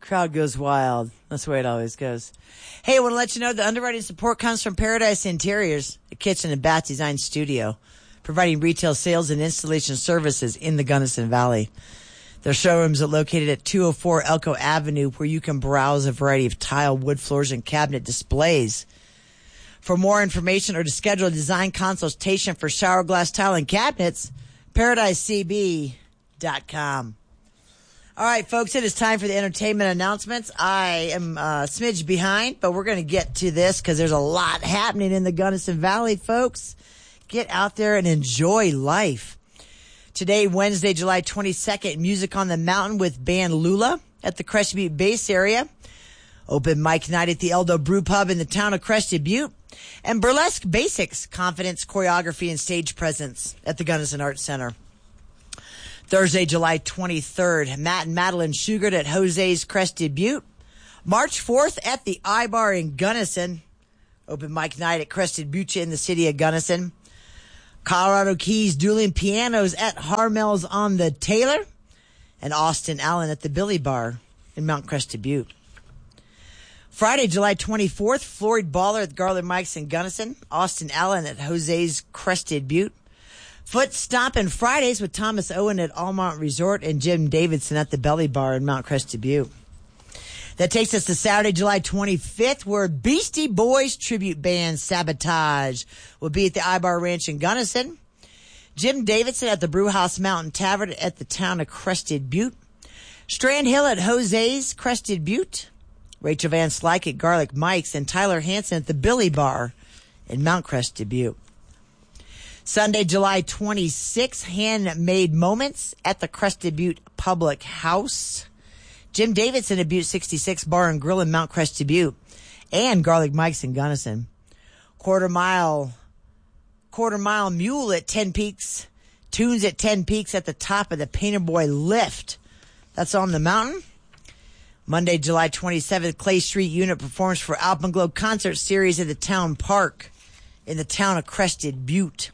Crowd goes wild. That's the way it always goes. Hey, I want to let you know the underwriting support comes from Paradise Interiors, a kitchen and bath design studio, providing retail sales and installation services in the Gunnison Valley. Their showrooms are located at 204 Elko Avenue, where you can browse a variety of tile, wood floors, and cabinet displays. For more information or to schedule a design consultation for shower glass, tile, and cabinets, paradisecb.com. All right, folks, it is time for the entertainment announcements. I am a smidge behind, but we're going to get to this because there's a lot happening in the Gunnison Valley, folks. Get out there and enjoy life. Today, Wednesday, July 22nd, Music on the Mountain with band Lula at the Crested Butte base area. Open mic night at the Eldo Brew Pub in the town of Crested Butte. And Burlesque Basics, confidence, choreography, and stage presence at the Gunnison Arts Center. Thursday, July 23rd, Matt and Madeline Shugart at Jose's Crested Butte. March 4th at the I-Bar in Gunnison. Open mic night at Crested Butte in the city of Gunnison. Colorado Keys Dueling Pianos at Harmel's on the Taylor. And Austin Allen at the Billy Bar in Mount Crested Butte. Friday, July 24th, Floyd Baller at Garland Mike's in Gunnison. Austin Allen at Jose's Crested Butte. Foot Stompin' Fridays with Thomas Owen at Almont Resort and Jim Davidson at the Belly Bar in Mount Crested Butte. That takes us to Saturday, July 25th, where Beastie Boys tribute band Sabotage will be at the I-Bar Ranch in Gunnison. Jim Davidson at the Brewhouse Mountain Tavern at the town of Crested Butte. Strand Hill at Jose's Crested Butte. Rachel Van Slyke at Garlic Mike's and Tyler Hansen at the Billy Bar in Mount Crested Butte. Sunday, July 26th, Handmade Moments at the Crested Butte Public House. Jim Davidson at Butte 66 Bar and Grill in Mount Crested Butte. And Garlic Mike's in Gunnison. Quarter Mile Mule at 10 Peaks. Tunes at 10 Peaks at the top of the Painter Boy Lift. That's on the mountain. Monday, July 27th, Clay Street Unit performs for Alpenglow Concert Series at the Town Park in the town of Crested Butte.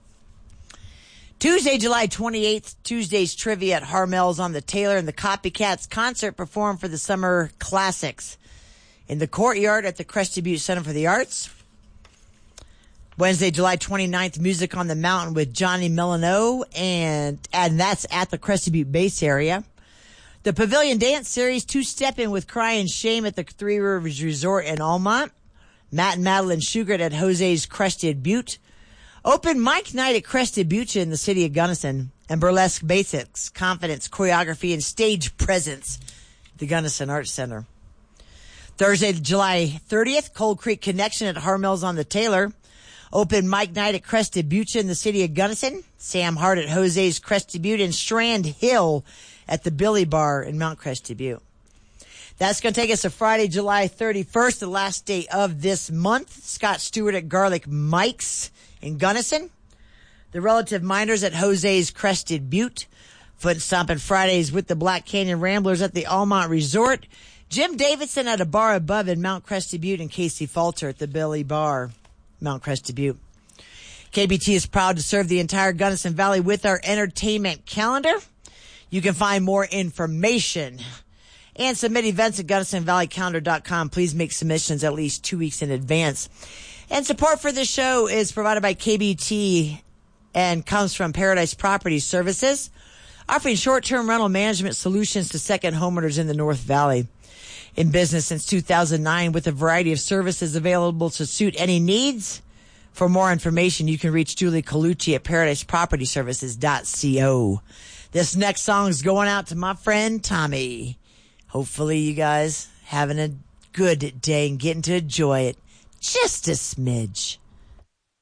Tuesday, July 28th, Tuesday's Trivia at Harmel's on the Taylor and the Copycats concert performed for the Summer Classics in the courtyard at the Crested Butte Center for the Arts. Wednesday, July 29th, Music on the Mountain with Johnny Milano, and that's at the Crested Butte base area. The Pavilion Dance Series, Two-Steppin' with Cry and Shame at the Three Rivers Resort in Almont. Matt and Madeline Shugart at Jose's Crested Butte. Open mic night at Crested Butte in the city of Gunnison. And Burlesque Basics, confidence, choreography, and stage presence at the Gunnison Arts Center. Thursday, July 30th, Cold Creek Connection at Harmel's on the Taylor. Open mic night at Crested Butte in the city of Gunnison. Sam Hart at Jose's Crested Butte and Strand Hill at the Billy Bar in Mount Crested Butte. That's going to take us to Friday, July 31st, the last day of this month. Scott Stewart at Garlic Mike's in Gunnison. The Relative Minders at Jose's Crested Butte. Foot Stompin' Fridays with the Black Canyon Ramblers at the Almont Resort. Jim Davidson at a bar above in Mount Crested Butte and Casey Falter at the Billy Bar, Mount Crested Butte. KBT is proud to serve the entire Gunnison Valley with our entertainment calendar. You can find more information and submit events at GunnisonValleyCalendar.com. Please make submissions at least 2 weeks in advance. And support for this show is provided by KBT and comes from Paradise Property Services, offering short-term rental management solutions to second homeowners in the North Valley. In business since 2009 with a variety of services available to suit any needs. For more information, you can reach Julie Colucci at ParadisePropertyServices.co. This next song is going out to my friend Tommy. Hopefully you guys having a good day and getting to enjoy it just a smidge.